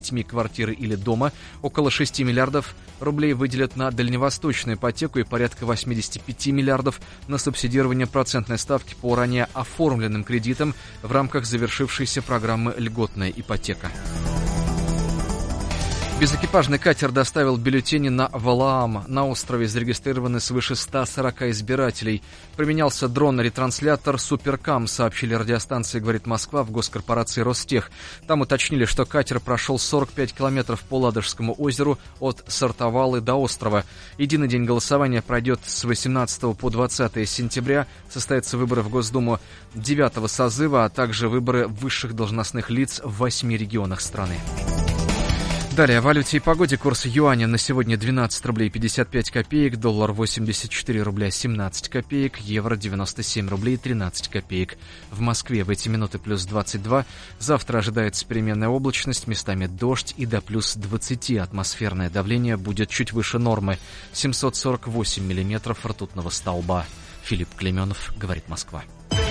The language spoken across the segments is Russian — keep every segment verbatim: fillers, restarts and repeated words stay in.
квартиры или дома. Около шести миллиардов рублей выделят на дальневосточную ипотеку и порядка восемьдесят пять миллиардов на субсидирование процентной ставки по ранее оформленным кредитам в рамках завершившейся программы «Льготная ипотека». Безэкипажный катер доставил бюллетени на Валаам. На острове зарегистрированы свыше ста сорока избирателей. Применялся дрон-ретранслятор «Суперкам», сообщили радиостанции «Говорит Москва» в госкорпорации «Ростех». Там уточнили, что катер прошел сорок пять километров по Ладожскому озеру от Сартовалы до острова. Единый день голосования пройдет с восемнадцатого по двадцатое сентября. Состоятся выборы в Госдуму девятого созыва, а также выборы высших должностных лиц в восьми регионах страны. Далее о валюте и погоде. Курс юаня на сегодня двенадцать рублей пятьдесят пять копеек, доллар восемьдесят четыре рубля семнадцать копеек, евро девяносто семь рублей тринадцать копеек. В Москве в эти минуты плюс двадцать два. Завтра ожидается переменная облачность, местами дождь и до плюс двадцати. Атмосферное давление будет чуть выше нормы. семьсот сорок восемь миллиметров ртутного столба. Филипп Клеменов, Говорит Москва.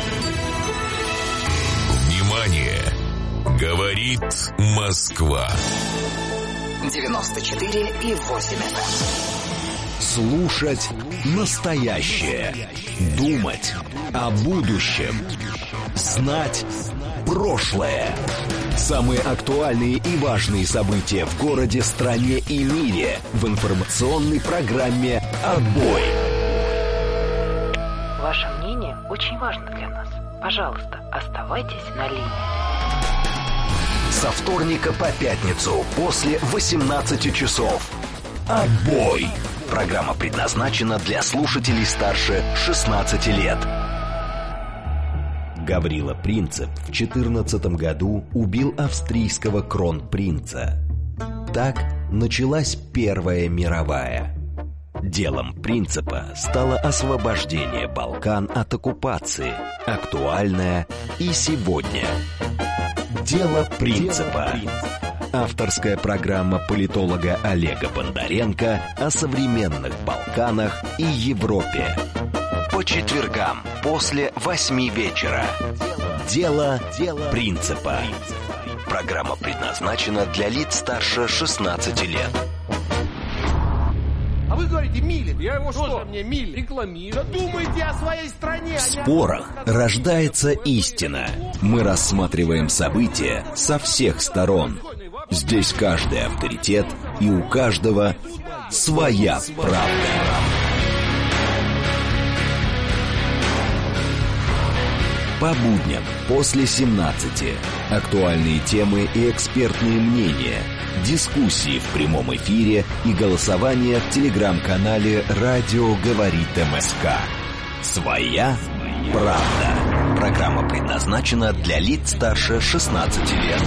Внимание! Говорит Москва. девяносто четыре и восемь эф эм. Слушать настоящее. Думать о будущем. Знать прошлое. Самые актуальные и важные события в городе, стране и мире в информационной программе «Отбой». Ваше мнение очень важно для нас. Пожалуйста, оставайтесь на линии. Со вторника по пятницу после восемнадцати часов. «Отбой». Программа предназначена для слушателей старше шестнадцати лет. Гаврила Принцип в четырнадцатом году убил австрийского кронпринца. Так началась Первая мировая. Делом Принципа стало освобождение Балкан от оккупации, актуальное и сегодня. Дело Принципа. Авторская программа политолога Олега Бондаренко о современных Балканах и Европе. По четвергам после восьми вечера. Дело Принципа. Программа предназначена для лиц старше шестнадцати лет. А вы говорите, милит. Я его что? Мне милит. Рекламирую. Думайте о своей стране. В спорах рождается истина. Мы рассматриваем события со всех сторон. Здесь каждый авторитет, и у каждого своя правда. По будням после семнадцати. Актуальные темы и экспертные мнения. Дискуссии в прямом эфире и голосование в телеграм-канале «Радио Говорит МСК». Своя правда. Программа предназначена для лиц старше шестнадцати лет.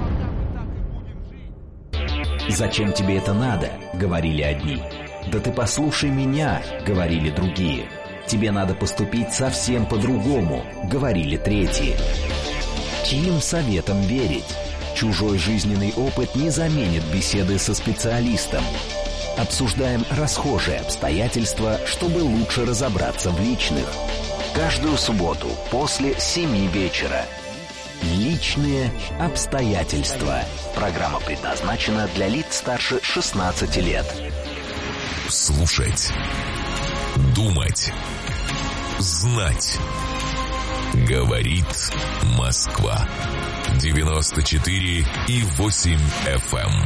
«Зачем тебе это надо?» — говорили одни. «Да ты послушай меня», — говорили другие. «Тебе надо поступить совсем по-другому», — говорили третьи. Чьим советом верить? Чужой жизненный опыт не заменит беседы со специалистом. Обсуждаем расхожие обстоятельства, чтобы лучше разобраться в личных. Каждую субботу после семи вечера. Личные обстоятельства. Программа предназначена для лиц старше шестнадцати лет. Слушать. Думать. Знать. Говорит Москва. девяносто четыре и восемь эф эм.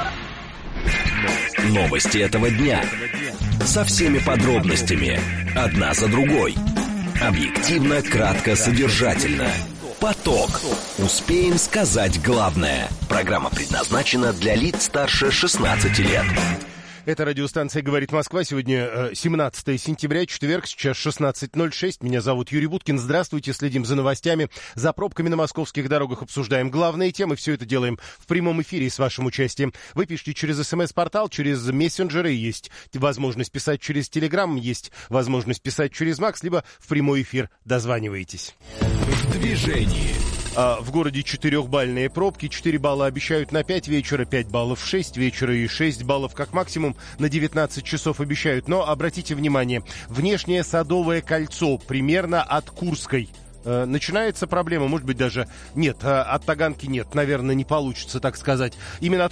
Новости этого дня. Со всеми подробностями. Одна за другой. Объективно, кратко, содержательно. Поток. Успеем сказать главное. Программа предназначена для лиц старше шестнадцати лет. Это радиостанция «Говорит Москва». Сегодня семнадцатое сентября, четверг, сейчас шестнадцать ноль шесть. Меня зовут Юрий Буткин. Здравствуйте, следим за новостями, за пробками на московских дорогах, обсуждаем главные темы. Все это делаем в прямом эфире с вашим участием. Вы пишите через смс-портал, через мессенджеры, есть возможность писать через Телеграм, есть возможность писать через Макс, либо в прямой эфир дозваниваетесь. В движении. В городе четырехбальные пробки. четыре балла обещают на пять вечера, пять баллов в шесть вечера и шесть баллов как максимум на девятнадцать часов обещают. Но обратите внимание, внешнее Садовое кольцо примерно от Курской э, начинается проблема, может быть, даже нет, э, от Таганки нет, наверное, не получится так сказать. Именно